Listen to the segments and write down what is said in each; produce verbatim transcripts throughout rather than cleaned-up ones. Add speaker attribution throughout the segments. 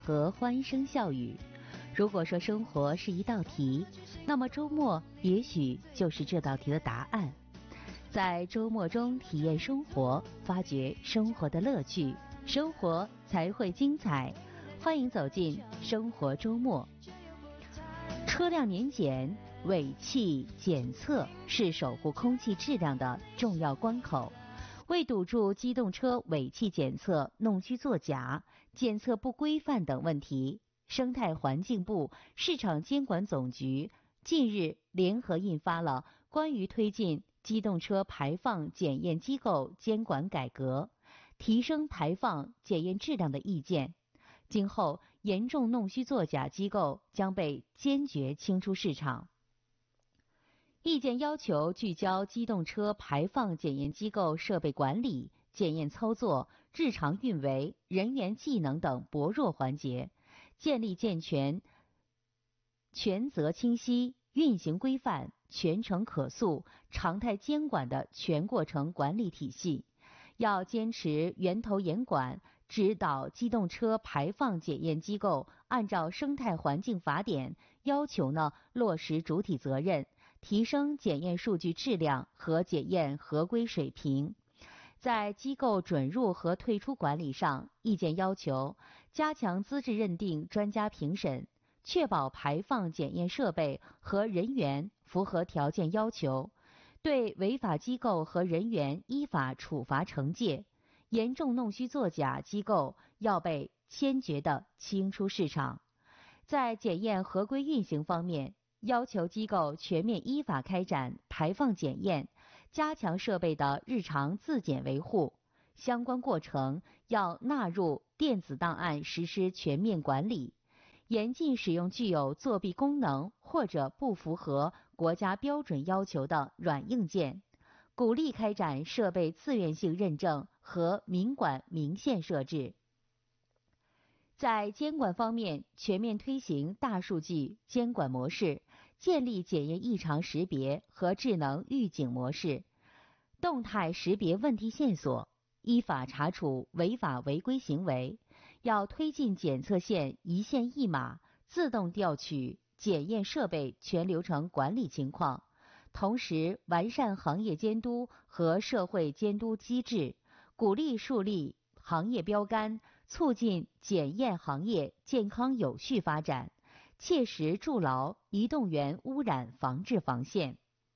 Speaker 1: 和欢声笑语。如果说生活是一道题，那么周末也许就是这道题的答案。在周末中体验生活，发掘生活的乐趣，生活才会精彩。欢迎走进生活周末。车辆年检、尾气检测是守护空气质量的重要关口。为堵住机动车尾气检测弄虚作假、检测不规范等问题，生态环境部、市场监管总局近日联合印发了关于推进机动车排放检验机构监管改革、提升排放检验质量的意见。今后严重弄虚作假机构将被坚决清出市场。意见要求聚焦机动车排放检验机构设备管理、检验操作、日常运维、人员技能等薄弱环节，建立健全、权责清晰、运行规范、全程可溯、常态监管的全过程管理体系。要坚持源头严管，指导机动车排放检验机构按照生态环境法典要求呢，落实主体责任，提升检验数据质量和检验合规水平。在机构准入和退出管理上，意见要求加强资质认定专家评审，确保排放检验设备和人员符合条件要求，对违法机构和人员依法处罚惩戒，严重弄虚作假机构要被坚决地清出市场。在检验合规运行方面，要求机构全面依法开展排放检验，加强设备的日常自检维护，相关过程要纳入电子档案实施全面管理，严禁使用具有作弊功能或者不符合国家标准要求的软硬件，鼓励开展设备自愿性认证和明管明限设置。在监管方面，全面推行大数据监管模式，建立检验异常识别和智能预警模式，动态识别问题线索，依法查处违法违规行为。要推进检测线一线一码，自动调取检验设备全流程管理情况，同时完善行业监督和社会监督机制，鼓励树立行业标杆，促进检验行业健康有序发展，切实筑牢移动源污染防治防线。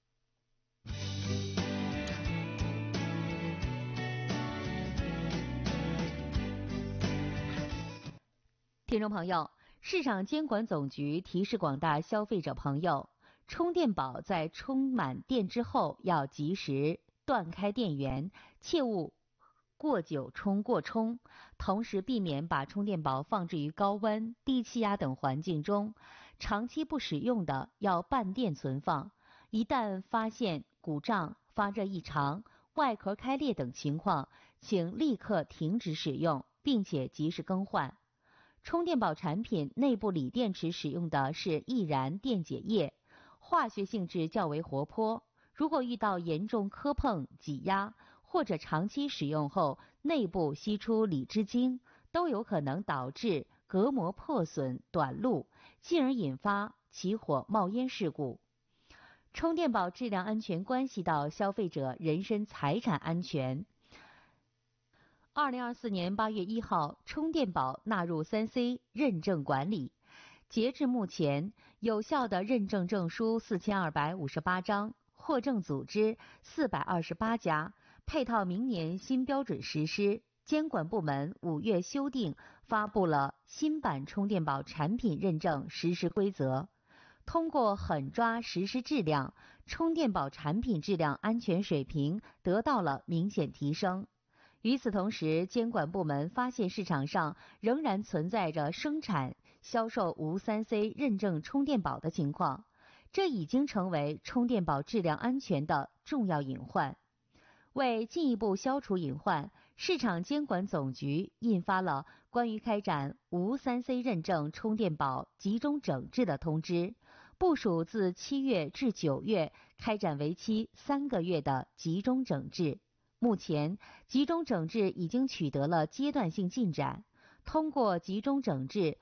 Speaker 1: 听众朋友，市场监管总局提示广大消费者朋友，充电宝在充满电之后要及时断开电源，切勿过久充过充，同时避免把充电宝放置于高温、低气压等环境中，长期不使用的要半电存放。一旦发现故障、发热异常、外壳开裂等情况，请立刻停止使用，并且及时更换。充电宝产品内部锂电池使用的是易燃电解液，化学性质较为活泼，如果遇到严重磕碰、挤压，或者长期使用后内部析出锂汁晶，都有可能导致隔膜破损、短路，进而引发起火冒烟事故。充电宝质量安全关系到消费者人身财产安全。二零二四年八月一号，充电宝纳入 三 C 认证管理。截至目前，有效的认证证书四千二百五十八张，获证组织四百二十八家，配套明年新标准实施。监管部门五月修订发布了新版充电宝产品认证实施规则，通过狠抓实施质量，充电宝产品质量安全水平得到了明显提升。与此同时，监管部门发现市场上仍然存在着生产、销售无 三 C 认证充电宝的情况，这已经成为充电宝质量安全的重要隐患。为进一步消除隐患，市场监管总局印发了关于开展无 三 C 认证充电宝集中整治的通知，部署自七月至九月开展为期三个月的集中整治。目前，集中整治已经取得了阶段性进展。通过集中整治，